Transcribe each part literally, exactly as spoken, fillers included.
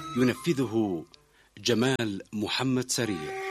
ينفذه جمال محمد سريع.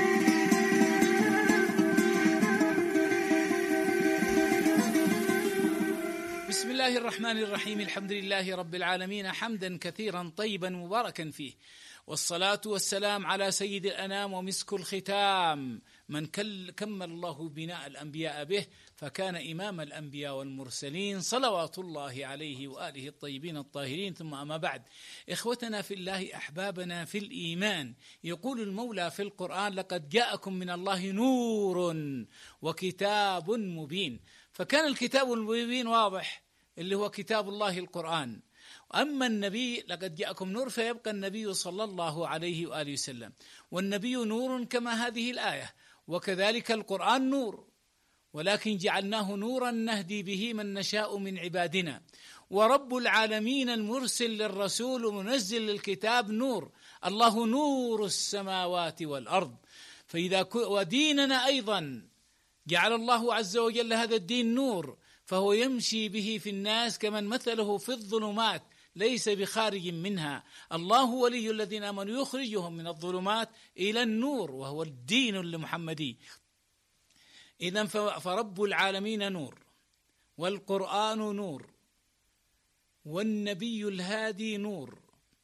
بسم الله الرحمن الرحيم. الحمد لله رب العالمين، حمدا كثيرا طيبا مباركا فيه، والصلاة والسلام على سيد الأنام ومسك الختام، من كمل الله بناء الأنبياء به، فكان إمام الأنبياء والمرسلين صلوات الله عليه وآله الطيبين الطاهرين. ثم أما بعد، إخوتنا في الله، أحبابنا في الإيمان، يقول المولى في القرآن: لقد جاءكم من الله نور وكتاب مبين. فكان الكتاب المبين واضح اللي هو كتاب الله القرآن. أما النبي لقد جاءكم نور، فيبقى النبي صلى الله عليه وآله وسلم، والنبي نور كما هذه الآية، وكذلك القرآن نور، ولكن جعلناه نورا نهدي به من نشاء من عبادنا. ورب العالمين المرسل للرسول ومنزل للكتاب نور، الله نور السماوات والأرض. فإذا وديننا أيضا جعل الله عز وجل هذا الدين نور، فهو يمشي به في الناس كمن مثله في الظلمات ليس بخارج منها. الله ولي الذين آمنوا يخرجهم من الظلمات إلى النور، وهو الدين المحمدي. إذن فرب العالمين نور، والقرآن نور، والنبي الهادي نور،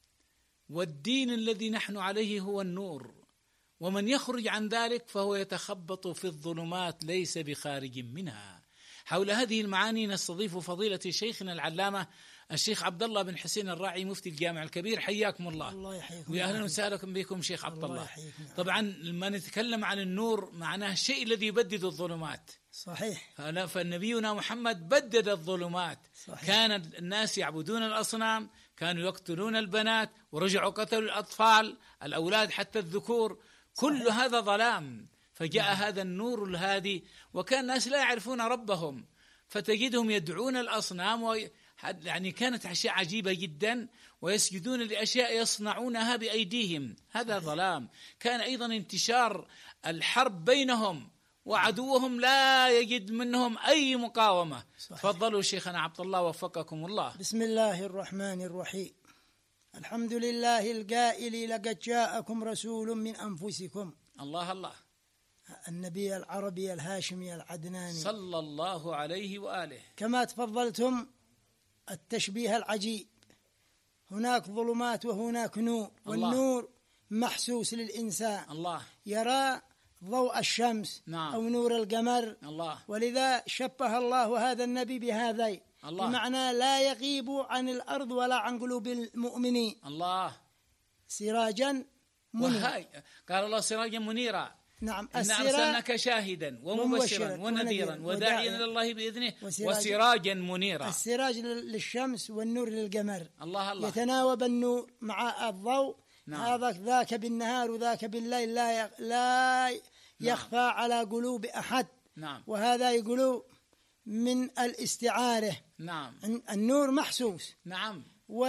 والدين الذي نحن عليه هو النور، ومن يخرج عن ذلك فهو يتخبط في الظلمات ليس بخارج منها. حول هذه المعاني نستضيف فضيلة شيخنا العلامة الشيخ عبد الله بن حسين الراعي، مفتي الجامع الكبير. حياكم الله. الله يحييكم. وأهلا وسهلا بكم شيخ عبد الله. يحييكم. طبعا لما نتكلم عن النور معناه الشيء الذي يبدد الظلمات. صحيح. فنبينا محمد بدد الظلمات. صحيح. كان الناس يعبدون الأصنام، كانوا يقتلون البنات، ورجعوا قتلوا الأطفال الأولاد حتى الذكور. كل صحيح. هذا ظلام. فجاء نعم. هذا النور الهادي، وكان الناس لا يعرفون ربهم، فتجدهم يدعون الأصنام و... يعني كانت أشياء عجيبة جدا، ويسجدون لأشياء يصنعونها بأيديهم. هذا ظلام. كان أيضا انتشار الحرب بينهم، وعدوهم لا يجد منهم أي مقاومة. تفضلوا شيخنا عبد الله، وفقكم الله. بسم الله الرحمن الرحيم. الحمد لله القائل: لقد جاءكم رسول من أنفسكم. الله الله. النبي العربي الهاشمي العدناني صلى الله عليه وآله. كما تفضلتم التشبيه العجيب، هناك ظلمات وهناك نور، والنور محسوس للإنسان. الله. يرى ضوء الشمس. نعم. أو نور القمر. الله. ولذا شبه الله هذا النبي بهذين، بمعنى لا يغيب عن الأرض ولا عن قلوب المؤمنين. الله. سراجا منيرا. قال الله سراجا منيرا. نعم. إن أرسلناك شاهدا ومبشرا ونذيرا وداعيا إلى الله بإذنه وسراجا منيرا. السراج للشمس والنور للقمر. الله الله. يتناوب النور مع الضوء. نعم. هذا ذاك بالنهار وذاك بالليل، لا لا يخفى نعم. على قلوب أحد. نعم. وهذا يقولوا من الاستعارة. نعم. النور محسوس. نعم.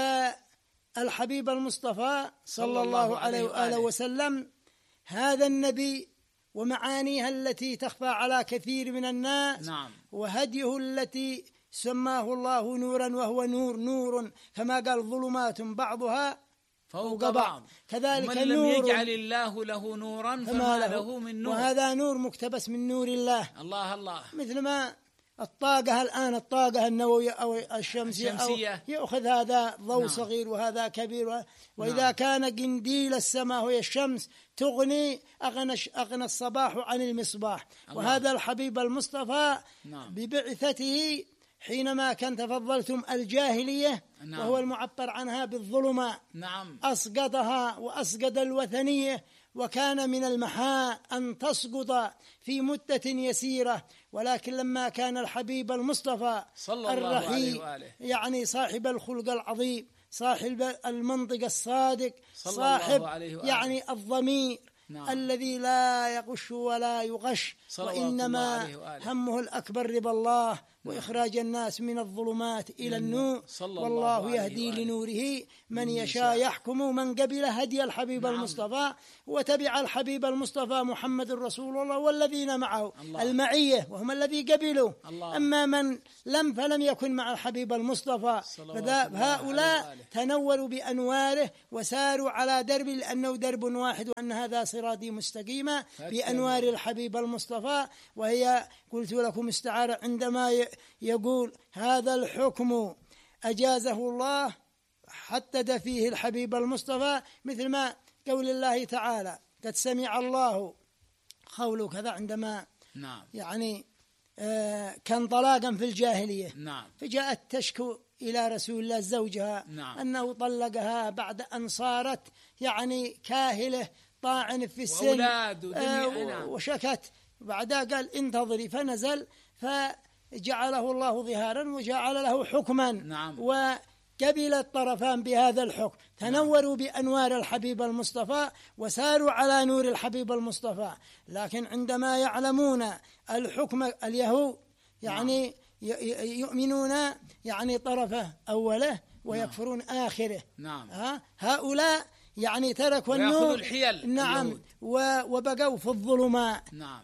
والحبيب المصطفى صلى الله عليه وآله وسلم هذا النبي ومعانيها التي تخفى على كثير من الناس. نعم. وهديه التي سماه الله نورا، وهو نور نور كما قال: ظلمات بعضها فوق بعض. كذلك من لم يجعل الله له نورا فما له من نور. وهذا نور مقتبس من نور الله. الله الله. مثل ما الطاقة الآن، الطاقة النووية أو الشمسية, الشمسية. أو يأخذ هذا ضوء نعم. صغير وهذا كبير و... وإذا نعم. كان قنديل السماء هي الشمس تغني أغنى, أغنى الصباح عن المصباح. الله. وهذا الحبيب المصطفى نعم. ببعثته حينما كان تفضلتم الجاهلية نعم. وهو المعبر عنها بالظلماء نعم. أسقطها وأسقط الوثنية، وكان من المحال أن تسقط في مدة يسيرة، ولكن لما كان الحبيب المصطفى صلى الله عليه وآله يعني صاحب الخلق العظيم، صاحب المنطق الصادق، صاحب يعني الضمير نعم. الذي لا يغش ولا يغش، وإنما همه الأكبر رضا الله وإخراج الناس من الظلمات إلى النور، والله يهدي لنوره من يشاء. يحكم من قبل هدي الحبيب نعم. المصطفى وتبع الحبيب المصطفى محمد رسول الله والذين معه الله. المعية وهم الذي قبلوا الله. أما من لم فلم يكن مع الحبيب المصطفى فهؤلاء تنوروا بأنواره وساروا على درب، لأنه درب واحد، وأن هذا صراطي مستقيما بأنوار الحبيب المصطفى. وهي قلت لكم استعارة عندما يقول هذا الحكم أجازه الله حدد فيه الحبيب المصطفى، مثل ما قول الله تعالى قد سمع الله قوله كذا عندما نعم. يعني آه كان طلاقا في الجاهلية نعم. فجاءت تشكو إلى رسول الله زوجها نعم. أنه طلقها بعد أن صارت يعني كاهلة طاعن في السن آه وشكت، بعدها قال انتظري، فنزل فجعله الله ظهارا وجعل له حكما نعم. وقبل الطرفان بهذا الحكم، تنوروا بأنوار الحبيب المصطفى وساروا على نور الحبيب المصطفى. لكن عندما يعلمون الحكم اليهود يعني يؤمنون يعني طرفه أوله ويكفرون آخره نعم. ها هؤلاء يعني تركوا النور نعم وبقوا في الظلمات نعم.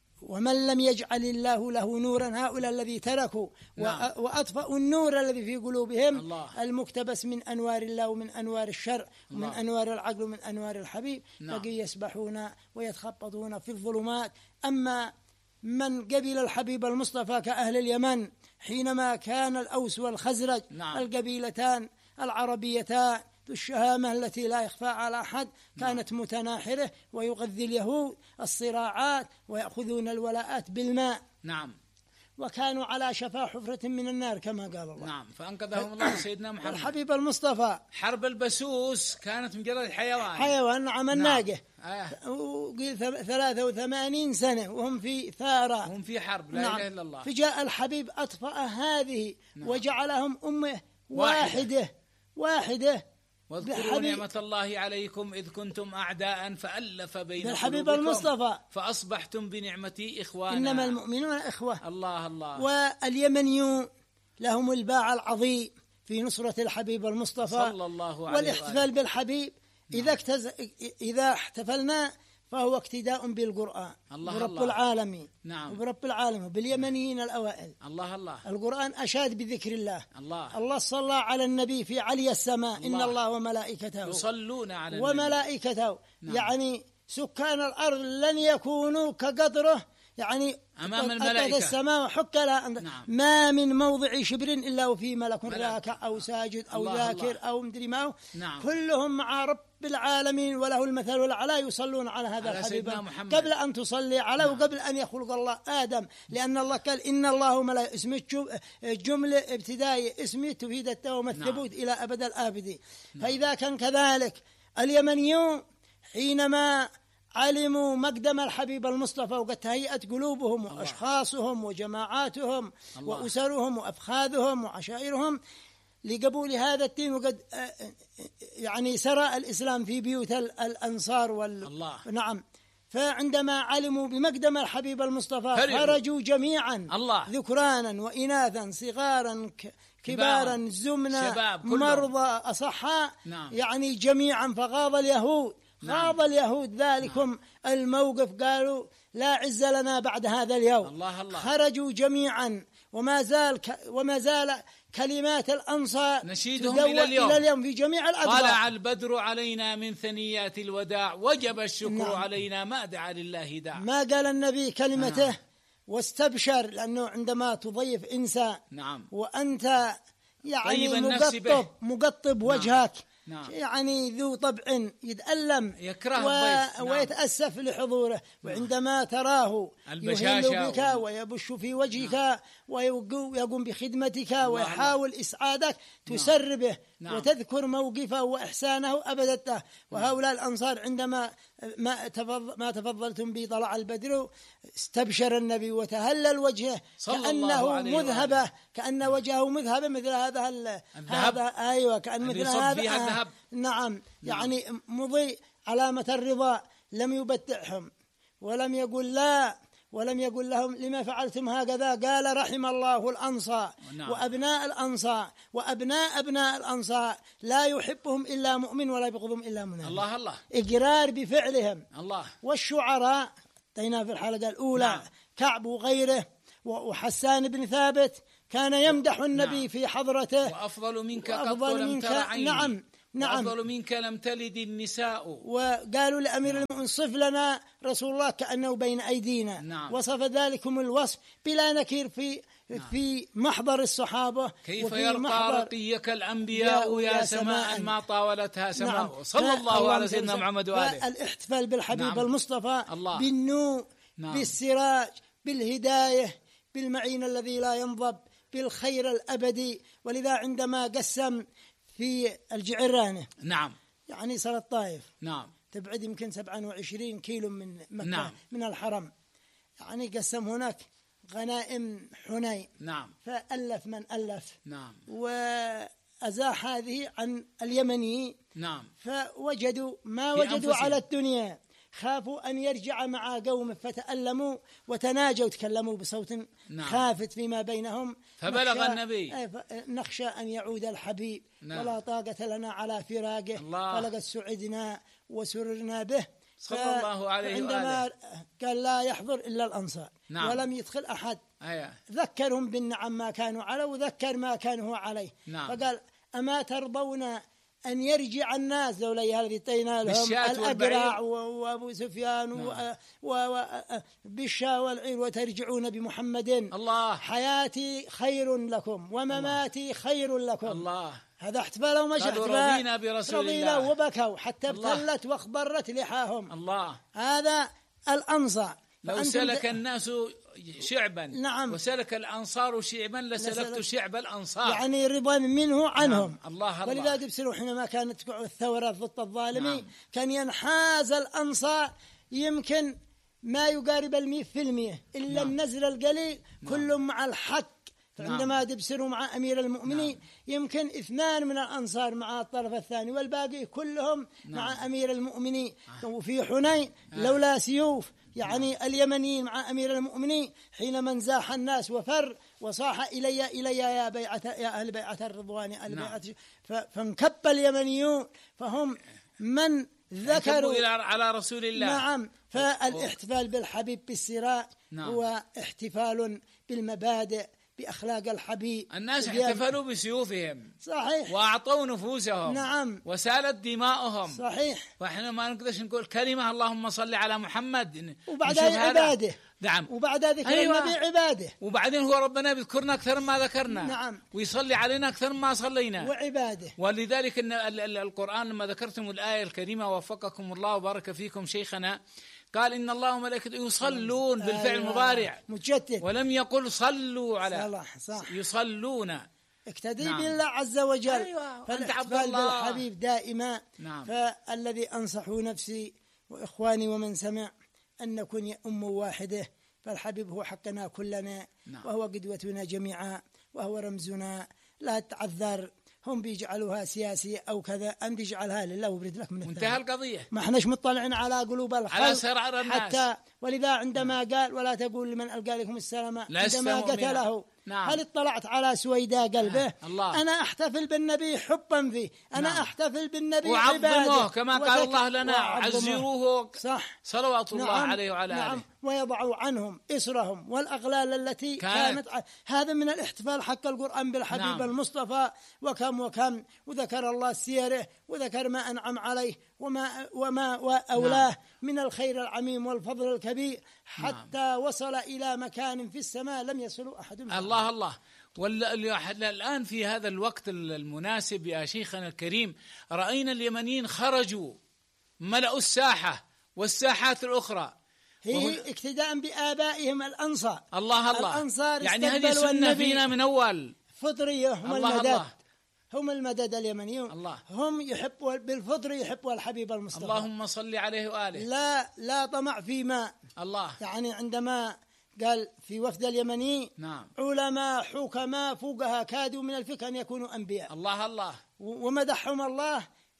ومن لم يجعل الله له نورا هؤلاء الذي تركوا نعم. وأطفأوا النور الذي في قلوبهم الله. المكتبس من أنوار الله ومن أنوار الشرع ومن أنوار العقل ومن أنوار الحبيب نعم. بقي يسبحون ويتخبطون في الظلمات. أما من قبل الحبيب المصطفى كأهل اليمن حينما كان الأوس والخزرج نعم. القبيلتان العربيتان ذو الشهامة التي لا يخفى على أحد كانت نعم. متناحرة، ويغذي اليهود الصراعات ويأخذون الولاءات بالماء نعم. وكانوا على شفا حفرة من النار كما قال الله نعم. فأنقذهم الله سيدنا محمد. الحبيب المصطفى حرب البسوس كانت مجرد حيوان حيوان نعم الناقة نعم. آه. وقيل ثلاثة وثمانين سنة وهم في ثارة هم في حرب لا نعم. إله إلا الله. فجاء الحبيب أطفأ هذه نعم. وجعلهم أمة واحدة واحدة, واحدة. واذكروا نعمة الله عليكم إذ كنتم أعداء فألف بين الحبيب المصطفى فأصبحتم بنعمتي إخوانا. إنما المؤمنون إخوة. الله الله. واليمنيون لهم الباع العظيم في نصرة الحبيب المصطفى صلى الله عليه والاحتفال بالحبيب نعم. إذا, اكتز... إذا احتفلنا فهو اقتداء بالقرآن الله برب الله. العالمين نعم. وبرب العالمين باليمنيين الأوائل الله الله. القرآن أشاد بذكر الله الله الله صلى على النبي في علي السماء الله. إن الله وملائكته يصلون على النبي وملائكته نعم. يعني سكان الأرض لن يكونوا كقدره يعني أمام الملائكة السماء وحك لها نعم. ما من موضع شبر إلا وفي ملك راكع أو ساجد أو الله ذاكر الله. أو مدري ما هو نعم. كلهم مع رب العالمين وله المثل الأعلى يصلون على هذا على الحبيب قبل أن تصلي عليه نعم. وقبل أن يخلق الله آدم، لأن الله قال إن الله ملائكة اسم جملة ابتدائية اسمه تفيد التوم الثبوت نعم. إلى أبد الآبدين نعم. فإذا كان كذلك اليمنيون حينما علموا مقدم الحبيب المصطفى وقد تهيأت قلوبهم الله. وأشخاصهم وجماعاتهم الله. وأسرهم وأفخاذهم وعشائرهم لقبول هذا الدين، وقد يعني سرى الإسلام في بيوت الأنصار وال... الله. نعم. فعندما علموا بمقدم الحبيب المصطفى خرجوا جميعا الله. ذكرانا وإناثا صغارا كبارا زمنا مرضى أصحاء نعم. يعني جميعا فغاض اليهود خاض نعم. اليهود ذلكم نعم. الموقف قالوا لا عز لنا بعد هذا اليوم الله الله. خرجوا جميعا وما زال ك... وما زال كلمات الأنصار نشيدهم إلى اليوم. إلى اليوم في جميع الأقطار. طلع البدر علينا من ثنيات الوداع وجب الشكر نعم. علينا ما دعا لله داع. ما قال النبي كلمته آه. واستبشر، لأنه عندما تضيف إنسان نعم. وأنت يعني مقطب مقطب وجهك نعم. يعني ذو طبع يتألم يكره و... نعم. ويتأسف لحضوره نعم. وعندما تراه يهل بك و... ويبش في وجهك نعم. ويقوم بخدمتك ويحاول إسعادك تسر به نعم. وتذكر موقفه وإحسانه أبدته. وهؤلاء الأنصار عندما ما, تفضل ما تفضلتم به طلع البدر استبشر النبي وتهلل وجهه كأنه مذهبة كأن وجهه مذهبة مثل هذا هذا أيوة كأن مثل هذا آه نعم يعني مضي علامة الرضا لم يبتعهم ولم يقول لا ولم يقل لهم لما فعلتم هكذا، قال رحم الله الأنصار. نعم. وأبناء الأنصار وأبناء أبناء الأنصار لا يحبهم إلا مؤمن ولا يبغضهم إلا منافق. الله الله. إقرار بفعلهم. الله. والشعراء طينا في الحلقة الأولى. نعم. كعب وغيره وحسان بن ثابت كان يمدح النبي. نعم. في حضرته. وأفضل منك قط لم تر عيني. نعم نعم. وأفضل منك لم تلد النساء. وقالوا لأمير نعم. المؤمنين صف لنا رسول الله كأنه بين أيدينا. نعم. وصف ذلكم الوصف بلا نكير في نعم. في محضر الصحابة. كيف يرقى رقيك الأنبياء يا, يا سماء ما طاولتها سماء. نعم. صلى الله على سيدنا محمد وآله. الاحتفال بالحبيب نعم. المصطفى الله. بالنور. نعم. بالسراج، بالهداية، بالمعين الذي لا ينضب، بالخير الأبدي. ولذا عندما قسم في الجعرانة نعم يعني صار الطائف نعم تبعد يمكن سبعة وعشرين كيلو من مكة نعم. من الحرم، يعني قسم هناك غنائم حنين. نعم. فألف من ألف. نعم. وأزاح هذه عن اليمني. نعم. فوجدوا ما وجدوا أنفسهم. على الدنيا، خافوا أن يرجع مع قومه فتألموا وتناجوا وتكلموا بصوت نعم. خافت فيما بينهم. فبلغ النبي نخشى أن يعود الحبيب. نعم. ولا طاقة لنا على فراقه. فلقد سعدنا وسررنا به صلى الله عليه عندما وآله. قال لا يحضر إلا الأنصار. نعم. ولم يدخل أحد. أيه. ذكرهم بالنعم ما كانوا عليه وذكر ما كانوا عليه. نعم. فقال أما ترضون أن يرجع الناس ذولي هذه طينا لهم الأقرع وأبو سفيان نعم. وبالشاة والعير وترجعون بمحمد. الله. حياتي خير لكم ومماتي الله. خير لكم. الله. هذا احتفال ومش احتفال. رضينا برسول الله. وبكوا حتى ابتلت واخضرت لحاهم. الله. هذا الأنصار. لو سلك الناس شعبا نعم. وسلك الأنصار شعبا لسلكت شعب الأنصار، يعني رضا منه عنهم. نعم. الله الله. ولذا تبصروا حينما كانت تقع الثورة ضد الظالمين نعم. كان ينحاز الأنصار يمكن ما يقارب المئة في المئة إلا نعم. النزل القليل نعم. كلهم مع الحق. فعندما نعم. تبصروا مع أمير المؤمنين نعم. يمكن اثنان من الأنصار مع الطرف الثاني والباقي كلهم نعم. مع أمير المؤمنين. نعم. وفي حنين لولا سيوف يعني نعم. اليمنيين مع أمير المؤمنين حينما انزاح الناس وفر وصاح إلي إلي يا بيعة يا أهل بيعة الرضوان أهل نعم. بيعة فانكب اليمنيون فهم من ذكروا إلى على رسول الله. نعم. فالاحتفال بالحبيب بالسراء نعم. هو احتفال بالمبادئ بأخلاق الحبيب. الناس احتفلوا بسيوفهم صحيح وأعطوا نفوسهم نعم. وسالت دماؤهم صحيح. وإحنا ما نقدرش نقول كلمة اللهم صل على محمد وبعدها عباده. نعم. وبعد ذكر أيوة. النبي عباده. وبعدين هو ربنا بيذكرنا أكثر ما ذكرنا نعم. ويصلي علينا أكثر ما صلينا وعباده. ولذلك إن القرآن لما ذكرتم الآية الكريمة وفقكم الله وبارك فيكم شيخنا قال إن الله وملائكته يصلون بالفعل أيوة. المضارع مجدد ولم يقل صلوا على صح صح. يصلون. اقتدي نعم. بالله عز وجل. أيوة. فالاحتفال بالحبيب دائما. نعم. فالذي أنصح نفسي وإخواني ومن سمع أن نكون أم واحدة، فالحبيب هو حقنا كلنا. نعم. وهو قدوتنا جميعا وهو رمزنا. لا تعذر هم بيجعلوها سياسية أو كذا، أم بيجعلها لله وبرد لك من انتهى القضية. ما احناش مطلعين على قلوب الخلق على سرعة الناس حتى. ولذا عندما قال ولا تقول لمن ألقى لكم السلام عندما قتله نعم. هل اطلعت على سويداء قلبه؟ الله. أنا أحتفل بالنبي حبا فيه. أنا نعم. أحتفل بالنبي وعظموه كما قال الله لنا عزروه صح. صلوات الله نعم. عليه وعلى نعم. آله. ويضعوا عنهم إسرهم والأغلال التي كانت, كانت هذا من الاحتفال حق القرآن بالحبيب نعم. المصطفى. وكم وكم وذكر الله سيره وذكر ما أنعم عليه وما وما وأولاه نعم. من الخير العميم والفضل الكبير حتى نعم. وصل إلى مكان في السماء لم يصل أحد منه. الله الله. والآن في هذا الوقت المناسب يا شيخنا الكريم رأينا اليمنيين خرجوا ملأوا الساحة والساحات الأخرى هي اقتداء بآبائهم الأنصار. الله الله. الأنصار يعني هذه سنة فينا من أول فطرية. هم الله المدد الله. هم المدد اليمنيون. الله. هم يحبوا بالفطر يحبوا الحبيب المصطفى. اللهم صل عليه وآله. لا لا طمع فيما الله. يعني عندما قال في وفد اليمني نعم. علماء حكماء فوقها كادوا من الفقه أن يكونوا أنبياء. الله الله. ومدحهم الله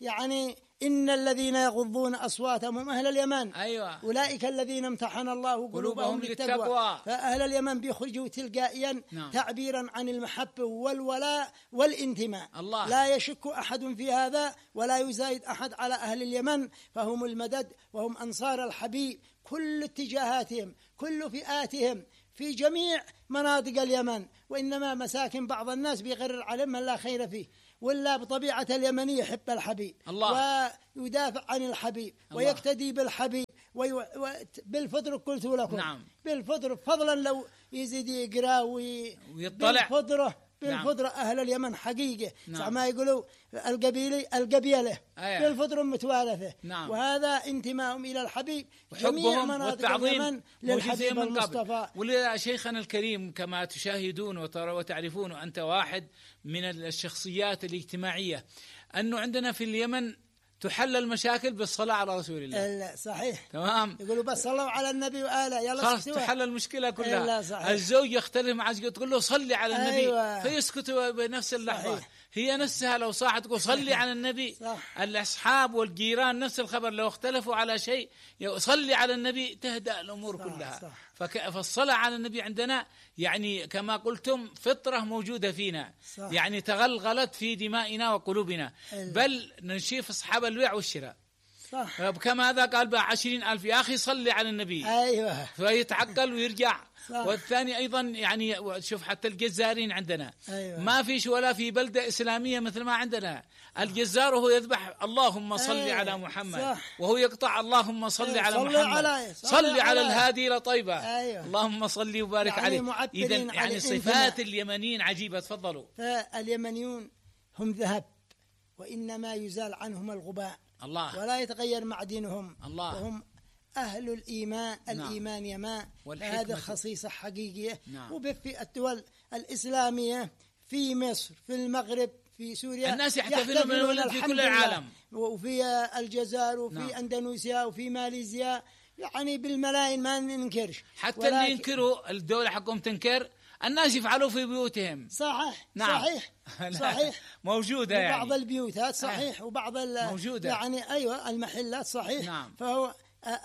يعني إن الذين يغضون أصواتهم هم أهل اليمن. أيوة. أولئك الذين امتحن الله قلوبهم للتقوى. فأهل اليمن بيخرجوا تلقائيا نعم. تعبيرا عن المحبة والولاء والانتماء. الله. لا يشك أحد في هذا ولا يزايد أحد على أهل اليمن، فهم المدد وهم أنصار الحبيب، كل اتجاهاتهم كل فئاتهم في جميع مناطق اليمن، وإنما مساكن بعض الناس بيغرر عليهم من لا خير فيه، ولا بطبيعة اليمنية يحب الحبيب الله. ويدافع عن الحبيب الله. ويقتدي بالحبيب وي... و... بالفطر قلت لكم نعم. بالفطر فضلا لو يزيد يقرأ وي... ويطلع بالفطرة بالفطرة نعم. أهل اليمن حقيقة نعم. ما يقولوا القبيلي القبيلة أيه. بالفطرة متوالثة نعم. وهذا انتمائهم إلى الحبيب، جميع مناطق اليمن للحبيب المصطفى. ولذا شيخنا الكريم كما تشاهدون وتعرفون أنت واحد من الشخصيات الاجتماعية، أنه عندنا في اليمن تحل المشاكل بالصلاة على رسول الله. صحيح تمام. يقولوا بس صلوا على النبي وآله يلا خلاص تحل المشكلة كلها. الزوج يختلف مع زوجته تقول له صلي على النبي أيوة. فيسكت بنفس اللحظة. صحيح. هي نفسها لو صاحت تقول صلي على النبي صح. الأصحاب والجيران نفس الخبر لو اختلفوا على شيء صلي على النبي تهدأ الأمور صح. كلها صح. فالصلاة على النبي عندنا يعني كما قلتم فطرة موجودة فينا صح. يعني تغلغلت في دمائنا وقلوبنا أيوة. بل نشوف أصحاب البيع والشراء صح. كما هذا قال بقى عشرين ألف يا أخي صلي على النبي أيوة. فيتعقل ويرجع صح. والثاني أيضا يعني شوف حتى الجزارين عندنا أيوة. ما فيش ولا في بلدة إسلامية مثل ما عندنا. الجزار وهو يذبح اللهم صل أيوة. على محمد صح. وهو يقطع اللهم صل أيوة. على محمد علي. صل, صل على الهادي إلى طيبة أيوة. اللهم صل وبارك يعني عليه. إذن يعني صفات اليمنيين عجيبة. تفضلوا. فاليمنيون هم ذهب وإنما يزال عنهم الغباء الله. ولا يتغير معدنهم الله. وهم أهل الإيمان نعم. الإيمان يمان. هذا خصيصة حقيقية نعم. وفي الدول الإسلامية في مصر في المغرب في سوريا الناس يحتفلون بالولد في كل العالم، وفي الجزائر وفي نعم. أندونيسيا وفي ماليزيا يعني بالملايين ما ننكرش. حتى اللي ينكروا الدولة حقهم تنكر الناس يفعلوا في بيوتهم صحيح نعم. صحيح صحيح موجودة يعني بعض البيوتات صحيح وبعض موجودة يعني أيوة المحلات صحيح نعم. فهو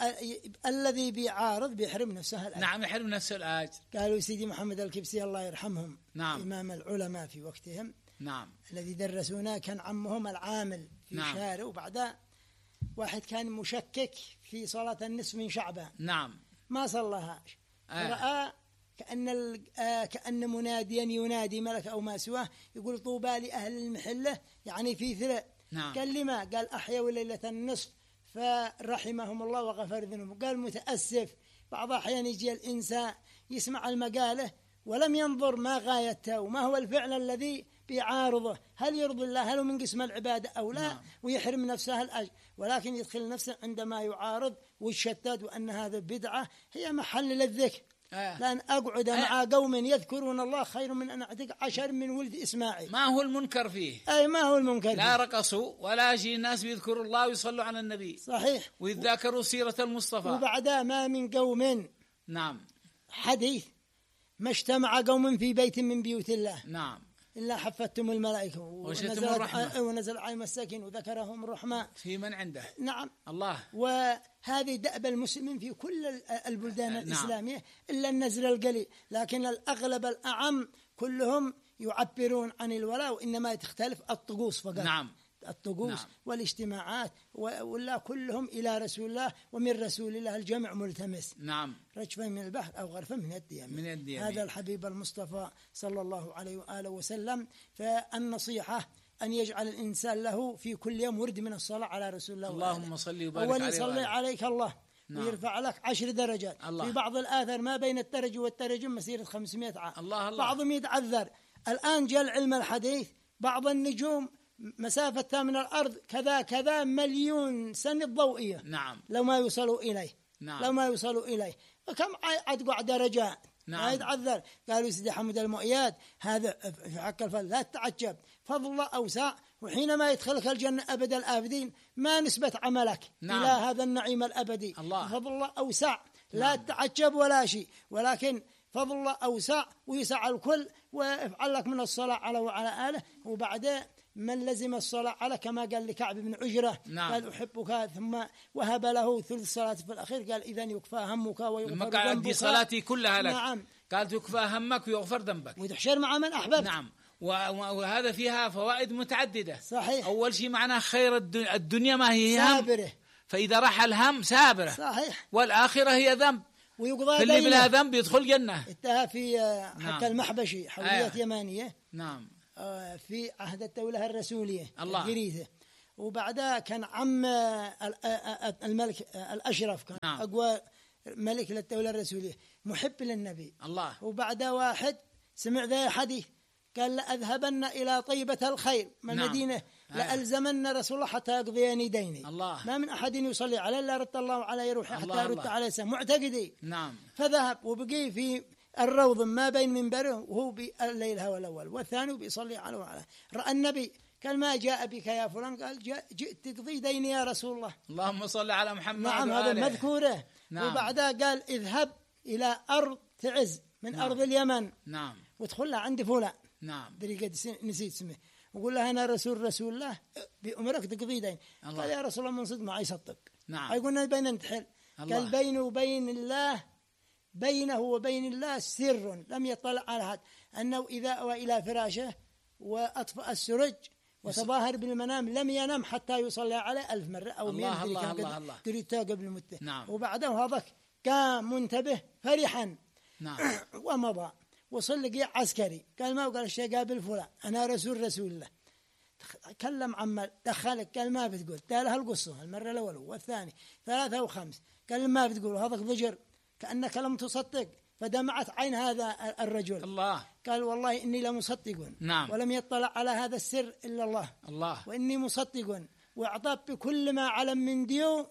الذي بيعارض بيحرم نفسه الأجر. نعم يحرم نفسه الأجر. قالوا سيدي محمد الكبسي الله يرحمهم نعم. إمام العلماء في وقتهم نعم. الذي درسونا كان عمهم العامل في نعم. شارع، وبعدها واحد كان مشكك في صلاة النصف من شعبان نعم ما صلىهاش آه. رأى كأن آه كأن مناديا ينادي ملك أو ما سواه يقول طوبى لأهل المحلة يعني في ثلاث نعم. قال لما قال أحيوا ليلة النصف فرحمهم الله وغفر ذنوبهم. قال متأسف بعض أحيان يجي الإنسان يسمع المقالة ولم ينظر ما غايته وما هو الفعل الذي بيعارضه، هل يرضي الله هل هو من قسم العبادة أو لا نعم. ويحرم نفسه الأجر، ولكن يدخل نفسه عندما يعارض ويشتت وأن هذا بدعة هي محل للذكر آه. لأن أقعد آه. مع قوم يذكرون الله خير من أن أعتق عشر من ولد إسماعيل. ما هو المنكر فيه؟ أي ما هو المنكر لا فيه؟ رقصوا ولا شيء، الناس بيذكروا الله ويصلوا على النبي صحيح ويذكروا سيرة المصطفى. وبعدها ما من قوم نعم حديث ما اجتمع قوم في بيت من بيوت الله نعم إلا حفتهم الملائكة ونزل الرحمة ونزل عليهم السكين وذكرهم الرحمن في من عنده نعم الله. وهذه دأب المسلمين في كل البلدان نعم. الإسلامية إلا النزل القليل، لكن الأغلب الأعم كلهم يعبرون عن الولاء، وإنما تختلف الطقوس فقط نعم. الطقوس نعم. والاجتماعات ولا كلهم إلى رسول الله ومن رسول الله الجمع ملتمس نعم. رجفا من البحر أو غرفا من الديم من الديم. هذا الحبيب المصطفى صلى الله عليه وآله وسلم. فالنصيحة أن يجعل الإنسان له في كل يوم ورد من الصلاة على رسول الله اللهم صل وبارك عليه وليصلي عليك الله نعم. ويرفع لك عشر درجات الله. في بعض الآثار ما بين الترج والترج مسيرة خمسمائة عام الله الله. بعضهم يتعذر الآن جاء العلم الحديث بعض النجوم مسافتها من الأرض كذا كذا مليون سنة ضوئية نعم. لو ما يوصلوا إليه نعم. لو ما يوصلوا إليه فكم عدقوا درجات نعم. ما يتعذر. قالوا سيدي حمد المؤياد هذا في حق الفضل لا تتعجب فضل الله أوسع، وحينما يدخلك الجنة أبد الآبدين ما نسبة عملك نعم. إلى هذا النعيم الأبدي الله. فضل الله أوسع لا نعم. تتعجب ولا شيء، ولكن فضل الله أوسع ويسع الكل ويفعل لك من الصلاة على وعلى آله. وبعدين من لزم الصلاة على كما قال لكعب بن عجرة نعم. قال أحبك ثم وهب له ثلث صلاة في الأخير قال إذن يكفى همك ويغفر ذنبك صلاتي كلها لك. نعم. قال تكفى همك ويغفر ذنبك وتحشر مع من أحببت. نعم. وهذا فيها فوائد متعددة. صحيح. أول شيء معناه خير الدنيا ما هي هم، سابره، فإذا راح الهم سابره. صحيح. والآخرة هي ذنب، ويقضى فاللي بلا ذنب يدخل جنة. انتهى في حق نعم. المحبشي حوليات آه. يمانية. نعم. في عهد الدولة الرسولية الله. وبعدها كان عم الملك الأشرف كان نعم. أقوى ملك للدولة الرسولية محب للنبي الله. وبعدها واحد سمع ذا حديث قال لأذهبن إلى طيبة الخير من نعم. المدينة لألزمن رسول الله حتى يقضيني ديني. الله. ما من أحد يصلي عليه إلا رد الله عليه روحي حتى يرد عليه سام معتقدي. نعم. فذهب وبقي في الروض ما بين منبره وهو بالليل هو الأول والثاني بيصلي على وعلى. رأى النبي قال ما جاء بك يا فلان؟ قال جئت تقضي ديني يا رسول الله. اللهم صل على محمد. نعم هذا مذكوره. نعم. وبعدها قال اذهب إلى أرض تعز من نعم. أرض اليمن. نعم. وادخلها عند فلان. نعم. دري نسيت اسمه وقول له أنا رسول رسول الله بأمرك تقضي دين. الله. قال يا رسول الله من صدق ما يصدق. نعم. يقولنا بين نتحل. قال بينه وبين الله بينه وبين الله سر لم يطلع على أحد أنه إذا أوى إلى فراشه وأطفأ السرج وتظاهر بالمنام لم ينام حتى يصلي عليه ألف مرة أو مئة. الله الله الله تريد قبل المدة. نعم. وبعده هذاك كان منتبه فرحا. نعم. ومضى وصل لقي عسكري قال ما قال الشيء قابل فلان أنا رسول رسول الله. كلم عمال دخلك قال ما بتقول قال هالقصة المرة الأولى والثاني ثلاثة وخمس قال ما بتقول هذاك ضجر كأنك لم تصدق فدمعت عين هذا الرجل. الله. قال والله إني لمصدق. نعم. ولم يطلع على هذا السر إلا الله. الله. وإني مصدق وأعطاه بكل ما علم من ديو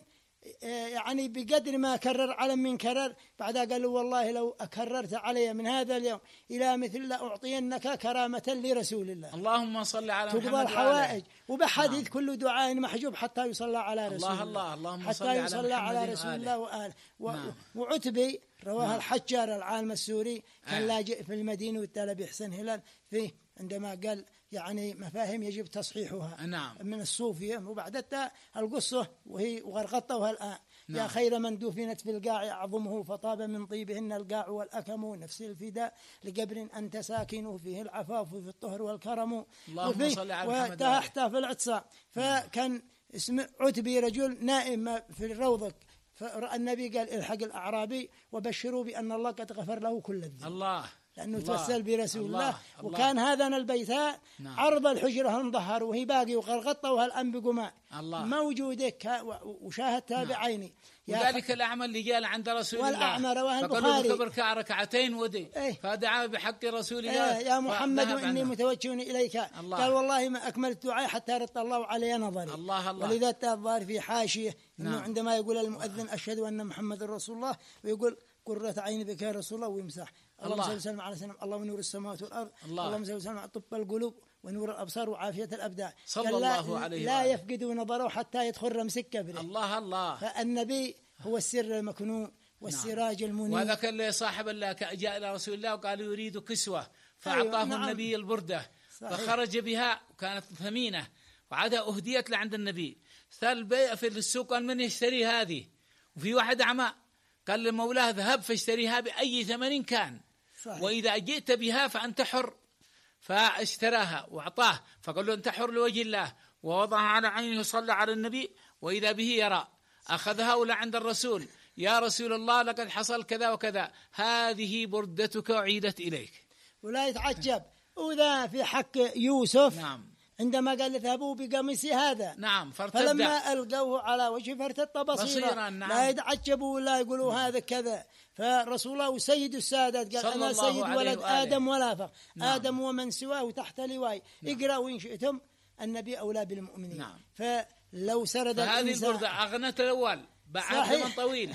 يعني بقدر ما كرر علم من كرر. بعدها قالوا والله لو أكررت علي من هذا اليوم إلى مثل لأعطينك كرامة لرسول الله. اللهم صل على محمد. تقضى الحوائج وبحديث نعم. كل دعاء محجوب حتى يصلى على رسول الله. الله. الله. اللهم حتى يصلى على رسول الله وآله. و... نعم. وعتبي رواه نعم. الحجار العالم السوري كان آه. لاجئ في المدينة والتالى بحسن هلال فيه عندما قال يعني مفاهيم يجب تصحيحها. نعم. من الصوفية. وبعدها القصة وهي وغرقتها الآن. نعم. يا خير من دفنت في القاع أعظمه فطاب من طيبهن القاع والأكم نفس الفداء لقبر أنت ساكنه فيه العفاف في الطهر والكرم. اللهم صل على محمد. وتحت في الاعتصام فكان اسمه عتبي رجل نائم في الروضة فرأى النبي قال الحق الأعرابي وبشروا بأن الله قد غفر له كل الذنب. الله. لأنه توسل برسول الله, الله. وكان هذا البيتاء نعم. عرض الحجرة المظهر وهي باقي وغلغطوا هالأم بقماء موجودة وشاهدتها نعم. بعيني. وذلك الأعمى اللي قال عند رسول الله والأعمى رواه البخاري فقالوا بركع ركعتين ودي ايه؟ فدعا بحق رسول الله ايه يا محمد وإني متوجه إليك. الله. قال والله ما أكملت دعائي حتى رد الله علي نظري. الله الله. ولذا الظاهر في حاشية إنه نعم. عندما يقول المؤذن أشهد أن محمد رسول الله ويقول قرة عين بك يا رسول الله ويمسح اللهم صل وسلم على سيدنا الله ونور السماوات والأرض. الله. اللهم صل وسلم على طب القلوب ونور الأبصار وعافية الأبدان. صلى الله عليه لا يفقد نظره حتى يدخل رمسك كبره. الله الله. فالنبي هو السر المكنون والسراج نعم. المنير. وهذاك اللي صاحب الله جاء إلى رسول الله وقال يريد كسوة فأعطاه نعم. النبي البردة صحيح. فخرج بها وكانت ثمينة وعادها أهديت لعند النبي. ثال بيع في السوق قال من يشتري هذه وفي واحد أعمى قال لمولاه ذهب فاشتريها بأي ثمن كان صحيح. وإذا جئت بها فأنت حر فاشتراها وأعطاه فقال له أنت حر لوجه الله ووضعها على عينه صلى على النبي وإذا به يرى أخذها ولا عند الرسول يا رسول الله لقد حصل كذا وكذا هذه بردتك أعيدت إليك. ولا يتعجب وذا في حق يوسف نعم عندما قال اذهبوا بقميصي هذا نعم فارتد فلما ألقوه على وجهه فارتد بصيرا نعم. لا يتعجبوا ولا يقولوا نعم. هذا كذا. فرسول الله سيد السادات قال أنا سيد ولد آدم ولا فخر نعم. آدم ومن سواه تحت لواي نعم. اقرأوا إن شئتم النبي أولى بالمؤمنين نعم. فلو سرد هذه البردة أغنت الأول بعد زمن طويل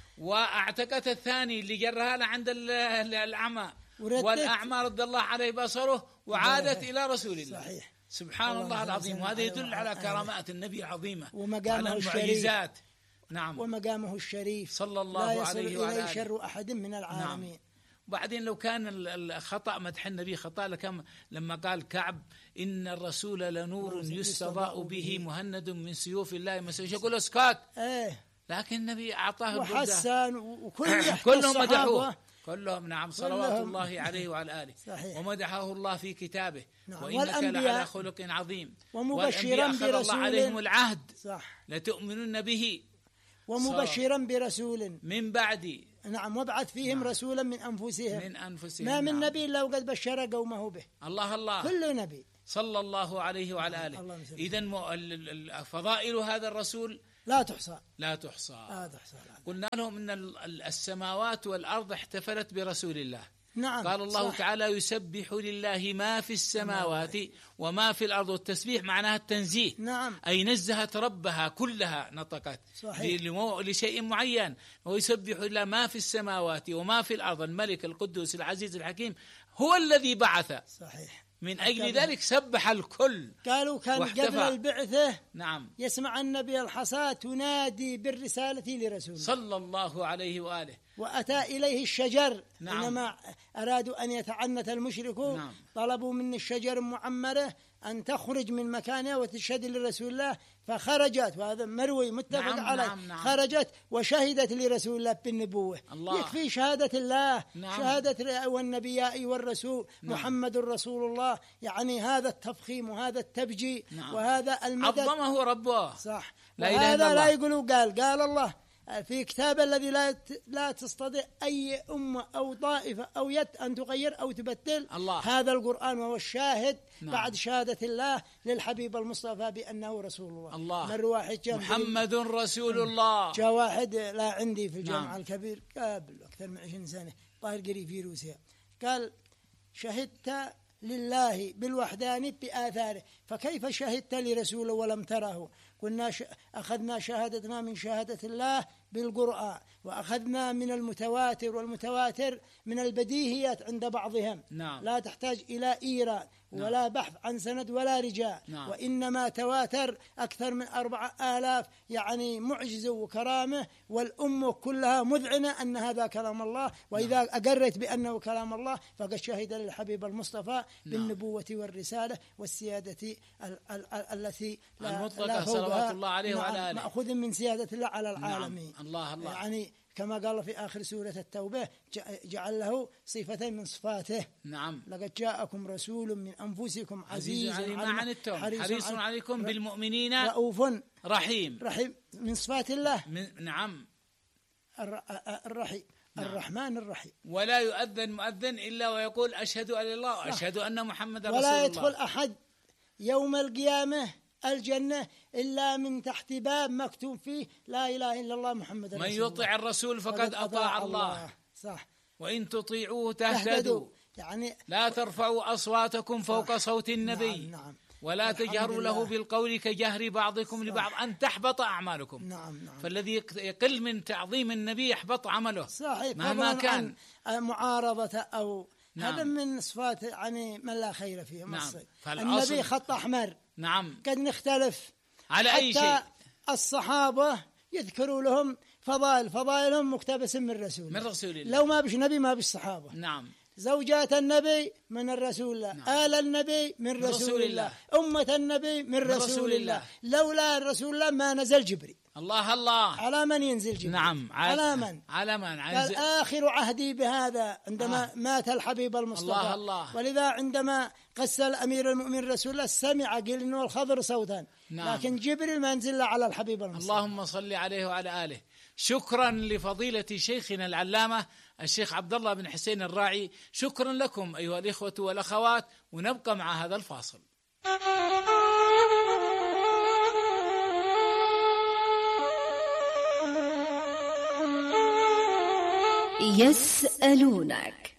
واعتقت الثاني اللي جرها له عند الأعمى والأعمى رد الله عليه بصره وعادت إلى رسول الله صحيح. سبحان الله, الله العظيم. وهذا يدل على كرامات النبي عظيمة ومقامه الشريف نعم ومقامه الشريف صلى الله عليه وآله لا يصل إليه شر أحد من العالمين. نعم. بعدين لو كان الخطأ مدح النبي خطأ لكم لما قال كعب إن الرسول لنور يستضاء به مهند من سيوف الله مسيح، يقول اسكت. ايه لكن النبي أعطاه وحسن وكل كلهم مدحوه كلهم. نعم صلوات كلهم. الله عليه وعلى آله. صحيح. ومدحه الله في كتابه. نعم. وإنك لعلى خلق عظيم. ومبشرا برسول الله عليهم العهد. صح. لتؤمنن به ومبشرا برسول من بعدي. نعم. وابعث فيهم نعم. رسولا من أنفسهم من أنفسهم. ما من نعم. نبي إلا وقد بشر قومه به. الله الله. كل نبي صلى الله عليه وعلى آله. إذن فضائل هذا الرسول لا تحصى لا تحصى لا تحصى. قلنا لهم إن السماوات والأرض احتفلت برسول الله. نعم. قال الله صح. تعالى يسبح لله ما في السماوات وما في الأرض. والتسبيح معناها التنزيه. نعم. أي نزهت ربها كلها نطقت لشيء معين. ويسبح لله ما في السماوات وما في الأرض الملك القدوس العزيز الحكيم هو الذي بعث. صحيح. من أجل ذلك سبح الكل. قالوا كان واحتفى. قبل البعثة نعم يسمع النبي الحصاة تنادي بالرسالة لرسوله صلى الله عليه وآله. وأتى إليه الشجر. نعم. إنما أرادوا أن يتعنت المشركون. نعم. طلبوا من الشجر معمرة أن تخرج من مكانها وتشهد لرسول الله فخرجت. وهذا مروي متفق نعم. عليه. نعم. نعم. خرجت وشهدت لرسول الله بالنبوة. الله. يكفي شهادة الله. نعم. شهادة والنبياء والرسول. نعم. محمد رسول الله. يعني هذا التفخيم وهذا التبجي. نعم. وهذا المدد عظمه ربه. صح. لا إله إلا وهذا الله. لا يقولوا قال قال الله في كتاب الذي لا لا تستطيع أي أمة أو طائفة أو يد أن تغير أو تبدل الله. هذا القرآن وهو الشاهد. نعم. بعد شهادة الله للحبيب المصطفى بأنه رسول الله. الله. من واحد محمد رسول الله. جاء واحد لا عندي في الجامعة. نعم. الكبير قبل أكثر من عشرين سنة طاهر قريب في روسيا قال شهدت لله بالوحداني بآثاره فكيف شهدت لرسوله ولم تره؟ قلنا ش... أخذنا شهادتنا من شهادة الله بالقرآن وأخذنا من المتواتر والمتواتر من البديهيات عند بعضهم. نعم. لا تحتاج إلى إيراد ولا نعم. بحث عن سند ولا رجال. نعم. وإنما تواتر أكثر من أربعة آلاف يعني معجزة وكرامة والأمة كلها مذعنة أن هذا كلام الله. وإذا نعم. أقرت بأنه كلام الله فقد شهد للحبيب المصطفى نعم. بالنبوة والرسالة والسيادة ال- ال- ال- التي لا, لا صلوات الله عليه نعم. وعلى آله. مأخوذ من سيادة الله على العالمين. نعم. الله الله. يعني كما قال في آخر سورة التوبة جعل له صفتين من صفاته. نعم. لقد جاءكم رسول من أنفسكم عزيز على ما عنتم حريص, حريص عليكم بالمؤمنين رؤوف رحيم. رحيم من صفات الله. من نعم الرحيم. نعم. الرحمن الرحيم. ولا يؤذن مؤذن إلا ويقول أشهد أن الله وأشهد أن محمد رسول الله. ولا يدخل أحد يوم القيامة الجنة إلا من تحت باب مكتوب فيه لا إله إلا الله محمد رسول الله. من يطيع الرسول فقد أطاع الله. الله. صح. وإن تطيعوه تهتدوا. يعني لا ترفعوا أصواتكم فوق صوت النبي. نعم. نعم. ولا تجهروا له بالقول كجهر بعضكم صح. لبعض أن تحبط أعمالكم. نعم. نعم. فالذي يقل من تعظيم النبي يحبط عمله. صحيح. مهما كان معارضة أو نعم. هذا من صفات يعني من لا خير فيه. نعم. النبي خط أحمر. نعم. قد نختلف على أي شيء. حتى الصحابة يذكروا لهم فضائل فضائلهم مقتبسة من رسول من رسول الله. لو ما بش نبي ما بش صحابة. نعم. زوجات النبي من الرسول الله. نعم. آل النبي من, من رسول, رسول الله. الله. أمة النبي من, من رسول, رسول الله. الله. لولا الرسول الله ما نزل جبريل. الله الله. على من ينزل جبريل؟ نعم. على من؟ على من؟ قال آخر عهدي بهذا عندما آه. مات الحبيب المصطفى. الله الله. ولذا عندما قس الأمير المؤمن رسول الله سمع قيل إنه الخضر صوتا. نعم. لكن جبريل ما نزل على الحبيب المصطفى. اللهم صل عليه وعلى آله. شكرا لفضيلة شيخنا العلامة الشيخ عبد الله بن حسين الراعي. شكرا لكم أيها الإخوة والأخوات. ونبقى مع هذا الفاصل. يسألونك.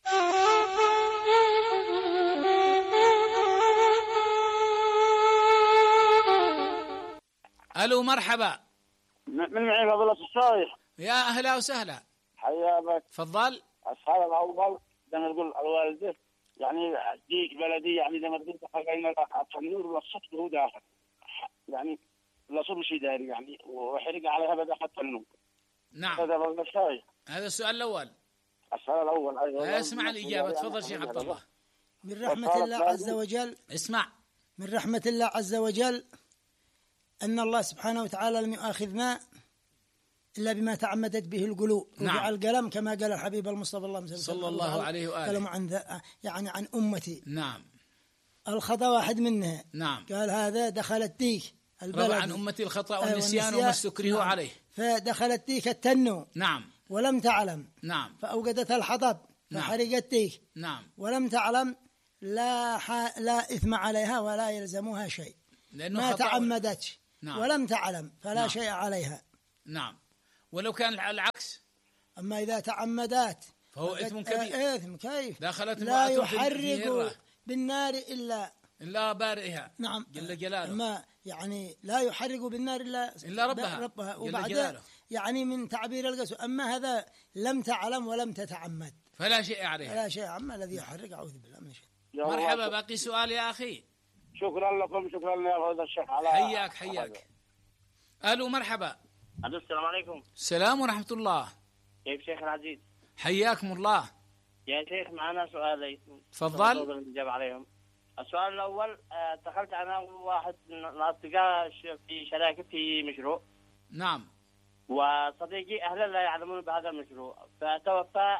ألو مرحبا. من معي فضيلة الشيخ. يا أهلا وسهلا. حياك. تفضل. أصحاب الأول زي ما تقول الوالدة يعني ديك بلدي يعني زي ما تقول حقينا النور والصوت هو داخل يعني لا صوب شيء داري يعني وحرق عليها بدأ حتى النور. نعم. هذا فضيلة الشيخ. هذا السؤال الأول. السؤال الأول أيضا اسمع الإجابة. تفضل شيخ عبد الله. من رحمة الله عز وجل اسمع من رحمة الله عز وجل أن الله سبحانه وتعالى لم يؤاخذنا إلا بما تعمدت به القلوب. نعم. وجعل القلم كما قال الحبيب المصطفى الله صلى الله عليه وآله قلم عن يعني عن أمتي. نعم. الخطأ واحد منها. نعم. قال هذا دخلت ديك البلد. روى عن أمتي الخطأ والنسيان وما استكرهوا نعم. عليه. فدخلت ديك التنو. نعم. ولم تعلم. نعم. فأوقدت الحطب فحرقت ديك. نعم. ولم تعلم لا ح... لا إثم عليها ولا يلزمها شيء. ما تعمدت. نعم. ولم تعلم فلا نعم. شيء عليها. نعم. ولو كان العكس. أما إذا تعمدت فهو إثم كبير. إثم كيف دخلت لا يحرق بالنار إلا إلا بارئها. نعم. جل جلاله. ما يعني لا يحرق بالنار إلا إلا ربها, ربها. وبعد يعني من تعبير القسو. أما هذا لم تعلم ولم تتعمد فلا شيء عليها. فلا شيء. أما الذي يحرق أعوذ بالله من الشيطان. مرحبا. باقي سؤال يا أخي. شكرا لكم. شكرا يا فضيلة الشيخ على حياك حياك. ألو مرحبا. السلام عليكم. السلام ورحمة الله. كيف شيخ العزيز؟ حياكم الله يا شيخ معنا سؤالين. تفضل. نجاوب عليهم. السؤال الأول دخلت أنا واحد من الأصدقاء في شراكة في مشروع. نعم. وصديقي أهله لا يعلمون بهذا المشروع فتوفى.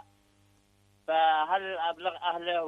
فهل أبلغ أهله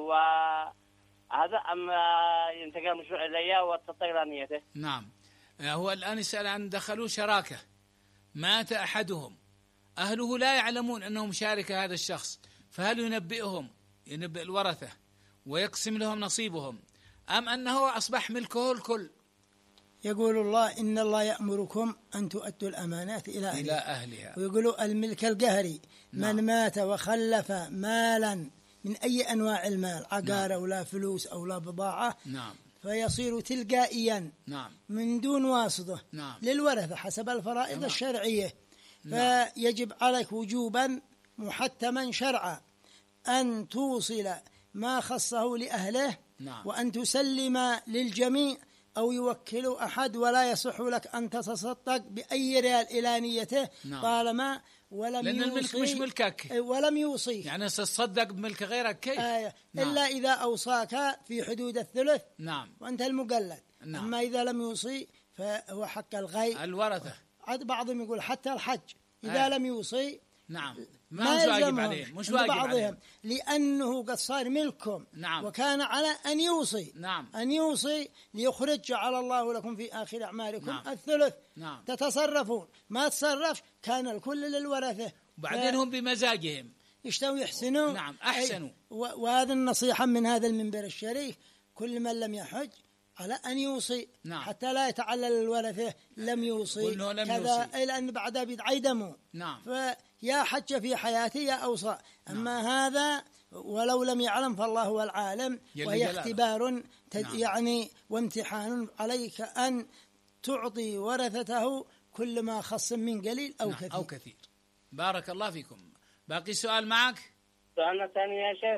وهذا أم ينتقل المشروع إلي وتطير نيته؟ نعم. هو الآن يسأل عن دخلوا شراكة مات أحدهم أهله لا يعلمون أنهم شارك هذا الشخص فهل ينبئهم ينبئ الورثة ويقسم لهم نصيبهم أم أنه أصبح ملكه الكل؟ يقول الله إن الله يأمركم أن تؤدوا الأمانات إلى أهلها, إلى أهلها. ويقولوا الملك القهري. نعم. من مات وخلف مالا من أي أنواع المال عقار. نعم. أو لا فلوس أو لا بضاعة. نعم. فيصير تلقائيا. نعم. من دون واسطة. نعم. للورثة حسب الفرائض. نعم. الشرعية. نعم. فيجب عليك وجوبا محتما شرعا أن توصل ما خصه لأهله. نعم. وأن تسلم للجميع أو يوكل أحد ولا يصح لك أن تتصدق بأي ريال إلى نيته. نعم. طالما ولم لأن الملك مش ملكك ولم يوصيك يعني تصدق بملك غيرك كيف؟ آية. نعم. إلا إذا أوصاك في حدود الثلث. نعم. وأنت المقلد. نعم. أما إذا لم يوصي فهو حق الغي الورثة. بعضهم يقول حتى الحج إذا آه. لم يوصي. نعم. ما مش واجب عليه. مش واجب عليه لأنه قد صار ملكم. نعم. وكان على أن يوصي. نعم. أن يوصي ليخرج جعل الله لكم في آخر أعمالكم. نعم. الثلث. نعم. تتصرفون ما تصرفش كان الكل للورثة. وبعدين هم بمزاجهم يشتوا يحسنوا. نعم. أحسنوا. وهذا النصيحة من هذا المنبر الشريف كل من لم يحج على أن يوصي. نعم. حتى لا يتعلل الورثة لم يوصي لم كذا يوصي. لأن بعدها بيتعيدموا. نعم. فيا حج في حياتي يا أوصى. أما نعم. هذا ولو لم يعلم فالله هو العالم. وهي اختبار تد نعم. يعني وامتحان عليك أن تعطي ورثته كل ما خص من قليل أو نعم. كثير أو كثير. بارك الله فيكم. باقي سؤال معك؟ سؤالنا الثاني يا شيخ.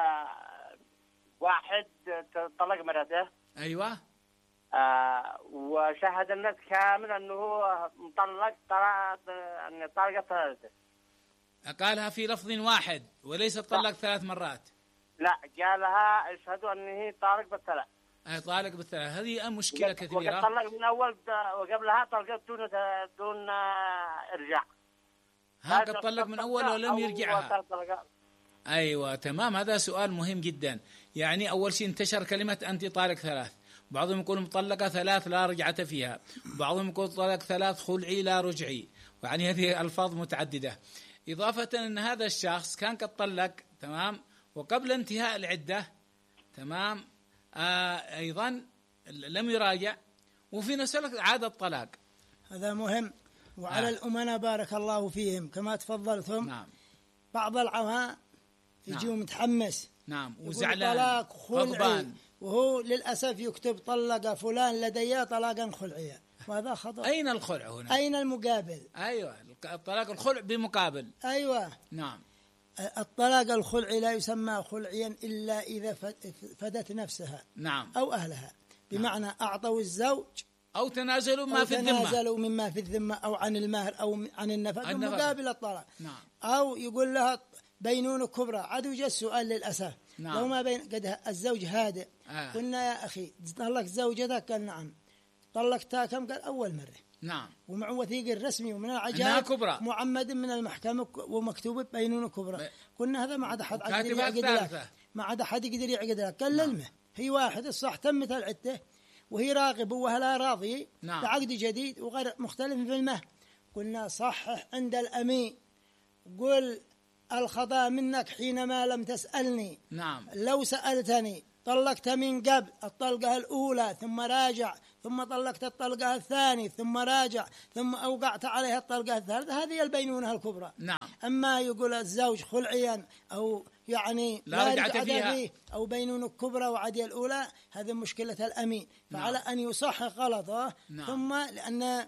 واحد طلق مرته. أيوة. آه وشاهد الناس كامل أنه مطلق طلقة ثلاثة. قالها في لفظ واحد وليس طلق ثلاث مرات. لا قالها اشهدوا أنه طالق بالثلاث. أي طالق بالثلاث. هذه مشكلة كثيرة. وقد طلق من أول وقبلها طلقت دون دون إرجاع. ها قد طلق من أول ولم يرجعها. أيوة تمام. هذا سؤال مهم جدا. يعني أول شيء انتشر كلمة أنت طالق ثلاث. بعضهم يقول مطلقة ثلاث لا رجعة فيها. بعضهم يقول طلق ثلاث خلعي لا رجعي. يعني هذه ألفاظ متعددة. إضافة أن هذا الشخص كان قد طلق تمام وقبل انتهاء العدة تمام آه أيضا لم يراجع وفي نفس الوقت عاد الطلاق. هذا مهم. وعلى آه. الأمناء بارك الله فيهم كما تفضلتم. نعم. بعض العوام يجيو نعم. متحمس. نعم. وزعلان طلاق خلعي وهو للأسف يكتب طلق فلان لدي طلاقا خلعيا وهذا خطأ. أين الخلع هنا؟ أين المقابل؟ أيوة الطلاق الخلع بمقابل. أيوة. نعم. الطلاق الخلعي لا يسمى خلعيا إلا إذا فدت نفسها. نعم. أو أهلها بمعنى نعم. أعطوا الزوج أو تنازلوا ما أو في الذمة تنازلوا مما في الذمة أو عن المهر أو عن النفقة مقابل الطلاق. نعم. أو يقول لها بينونة كبرى. عاد وجد السؤال للأسف. نعم. لو ما بين قد الزوج هادئ آه. قلنا يا أخي طلق زوجتك؟ قال نعم. طلقتها كم؟ قال أول مرة. نعم. ومع وثيق الرسمي ومن العجائب معمد من المحكمة ومكتوب بينونة كبرى. ب... قلنا هذا ما عاد أحد يقدر يعقد لك، ما عاد أحد يقدر يعقد لك. قال نعم. للمه هي واحد الصح تمت العدة وهي راغب وهلا راضي نعم. بعقد جديد وغير مختلف في المهر. قلنا صحح عند الأمين، قل الخطأ منك حينما لم تسألني. نعم. لو سألتني طلقت من قبل الطلقة الأولى ثم راجع، ثم طلقت الطلقة الثانية ثم راجع، ثم أوقعت عليها الطلقة الثالثة، هذه البينونة الكبرى. نعم. أما يقول الزوج خلعيا أو يعني لا رجعة فيها فيه أو بينونة كبرى وعدي الأولى، هذه مشكلة الأمين. فعلى نعم. أن يصحح غلطه. نعم. ثم لأن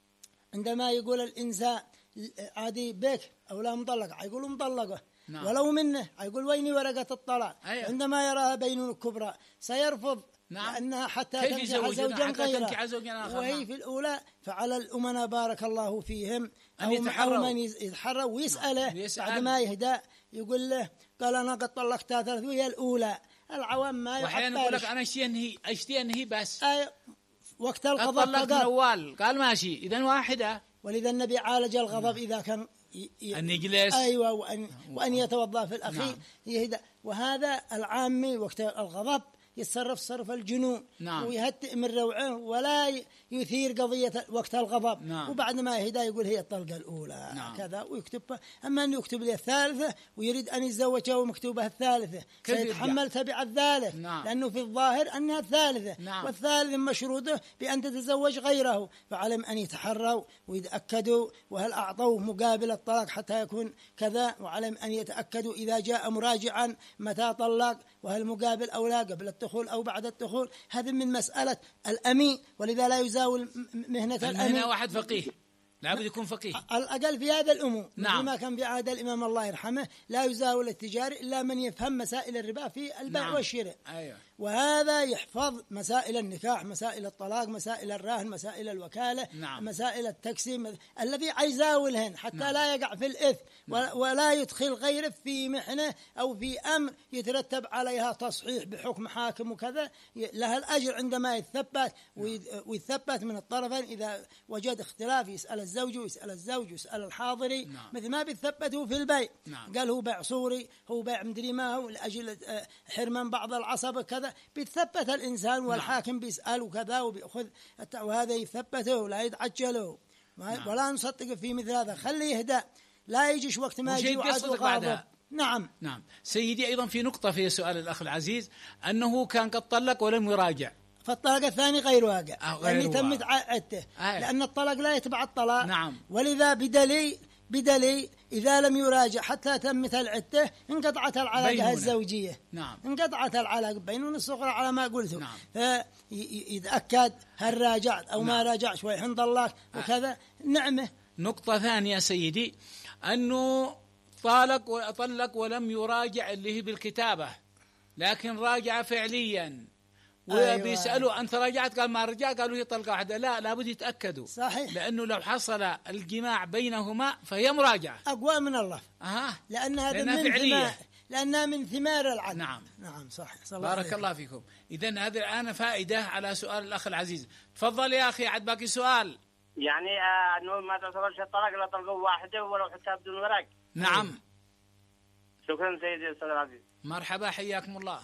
عندما يقول الإنسان عادي بك أو لا مطلقة يقول مطلقة. نعم. ولو منه يقول ويني ورقة الطلاق. أيوة. عندما يراها بينونة كبرى سيرفض. نعم. لأنها حتى تنكح زوجا غيره وهي في الأولى. فعلى الأمنا بارك الله فيهم أو من يتحرى ويسأله. نعم. بعد ما يهدى يقول له قال أنا قد طلقتها ثلاث وهي الأولى. العوام ما وحين يقول لك أنا أشتي أنهي أشتي أنهي بس أي وقت الغضب طلقت الأول قال ماشي إذن واحدة. ولذا النبي عالج الغضب إذا كان ي... ي... أن يجلس أيوة وأن, وأن يتوضأ في الأخير. نعم. يهدى. وهذا العامي وقت الغضب يتصرف صرف الجنون. نعم. ويهتئ من روعه ولا يثير قضية وقت الغضب. نعم. وبعد ما يهدى يقول هي الطلقة الأولى. نعم. كذا ويكتبها. أما أن يكتب لي الثالثة ويريد أن يتزوجها ومكتوبها الثالثة سيتحمل تبع الثالث. نعم. لأنه في الظاهر أنها الثالثة. نعم. والثالث مشروطه بأن تتزوج غيره. فعلم أن يتحروا ويتأكدوا وهل أعطوه مقابل الطلاق حتى يكون كذا. وعلم أن يتأكدوا إذا جاء مراجعا متى طلق وهل مقابل أو لا قبل الدخول أو بعد الدخول. هذا من مسألة الأمين. ولذا لا يزاول مهنة الأمين. هنا واحد فقيه لابد يكون فقيه الأقل في هذا الأمور. نعم. ما كان في عهد الإمام الله يرحمه لا يزاول التجار إلا من يفهم مسائل الربا في البيع. نعم. والشراء. أيوة. وهذا يحفظ مسائل النكاح، مسائل الطلاق، مسائل الرهن، مسائل الوكالة. نعم. مسائل التقسيم الذي يزاولهن حتى نعم. لا يقع في الإثم. نعم. ولا يدخل غيره في محنة أو في أمر يترتب عليها تصحيح بحكم حاكم وكذا. لها الأجر عندما يتثبت ويثبت من الطرفين. إذا وجد اختلاف يسأل الزوج ويسأل الزوج ويسأل الحاضري. نعم. مثل ما بيثبتوا في البيع. نعم. قال هو بيع صوري هو بيع مدري ما هو لأجل حرمان بعض العصبة كذا. بيتثبت الإنسان والحاكم. نعم. بيسأل وكذا وبيأخذ وهذا يثبته ولا يتعجله. نعم. ولا نصدق في مثل هذا. خليه يهدأ لا يجيش وقت ما يجي وعد وغاضب. نعم. نعم. سيدي أيضا في نقطة في سؤال الأخ العزيز أنه كان قد طلق ولم يراجع فالطلاق الثاني غير واقع لأن تمت عدته. آه. لأن الطلاق لا يتبع الطلاق. نعم. ولذا بدليل بدليل إذا لم يراجع حتى تمت العدة انقطعت العلاقة بينونة. الزوجية. نعم. انقطعت العلاقة بينونة الصغرى على ما قلته. نعم. فيتأكد هل راجعت أو نعم. ما راجع شوي حين الله وكذا. آه. نعمة. نقطة ثانية سيدي أنه طالق وطلق ولم يراجع اللي هي بالكتابة لكن راجع فعليا. وبيسألوا أيوة. أنت راجعت؟ قال ما رجع. قالوا هي طلقة واحدة. لا لابد يتأكدوا. صحيح. لأنه لو حصل الجماع بينهما فهي مراجعة أقوى من الله. أها. لأن هذا من ثمار لأنها من ثمار العدل. نعم. نعم صح. بارك الله, الله فيكم. إذن هذه الآن فائدة على سؤال الأخ العزيز. تفضل يا أخي عد باقي سؤال. يعني أنه ما تعتبرش الطلاق لا طلقة واحدة ولو حتى بدون ورق. نعم. شكرا سيدي أستاذ العزيز. مرحبا حياكم الله.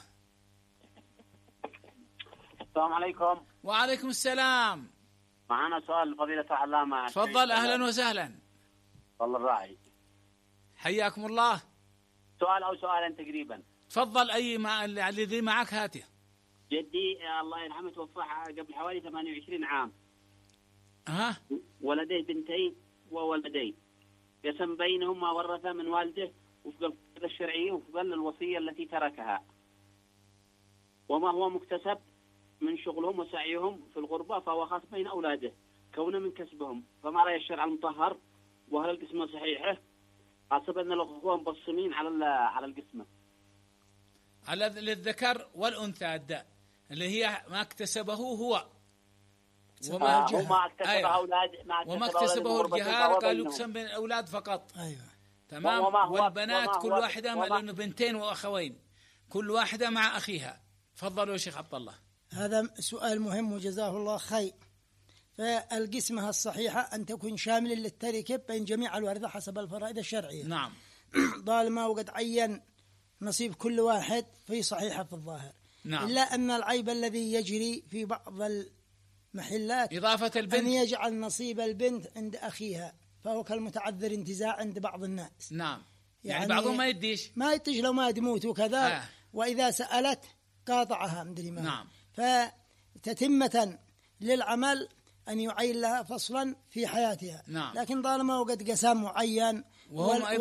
السلام عليكم. وعليكم السلام. معنا سؤال فضيلة العلامة. تفضل أهلا وسهلا. والله الراعي. حياكم الله. سؤال أو سؤالين تقريبا. تفضل أي ما الذي معك هاته. جدي الله يرحمه توفى قبل حوالي ثمانية وعشرين عام. أه. ولديه بنتين وولدين يسم بينهم ما ورثه من والده وفق القاعدة الشرعية وفق الوصية التي تركها وما هو مكتسب من شغلهم وسعيهم في الغربة فهو خاص بين أولاده كونه من كسبهم. فما رأي الشرع المطهر وهل القسمة صحيحة خاصة أن الأخوة مبصمين على على القسمة على للذكر والأنثى الداء اللي هي ما اكتسبه هو وما اكتسبه أيوة. أولاد ما اكتسبه الجهار قال يقسم بين الأولاد فقط. أيوة. تمام. والبنات كل واحدة مع بنتين وأخوين، كل واحدة مع أخيها. تفضلوا يا شيخ عبد الله. هذا سؤال مهم وجزاه الله خير. فالقسمة الصحيحة أن تكون شاملا للتركة بين جميع الورثة حسب الفرائض الشرعية. نعم. طالما وقد عين نصيب كل واحد في صحيحة في الظاهر. نعم. إلا أن العيب الذي يجري في بعض المحلات إضافة البنت أن يجعل نصيب البنت عند أخيها، فهو كالمتعذر انتزاع عند بعض الناس. نعم. يعني, يعني بعضهم ما يديش ما يديش لو ما تموت وكذا. آه. وإذا سألت قاطعها مدري ما. نعم. فتتمة للعمل أن يعين لها فصلا في حياتها. نعم. لكن طالما وقد قسم معين وهم